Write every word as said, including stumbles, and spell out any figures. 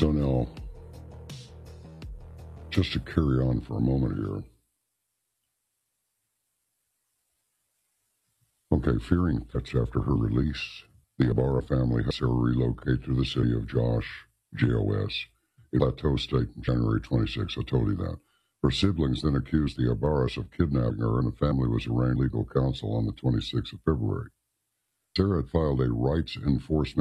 So now, just to carry on for a moment here. Okay, fearing that's after her release, the Ibarra family has Sarah relocate to the city of Josh, J O S, in Plateau State on January twenty-sixth. I told you that. Her siblings then accused the Ibarras of kidnapping her, and the family was arraigned legal counsel on the twenty-sixth of February. Sarah had filed a rights enforcement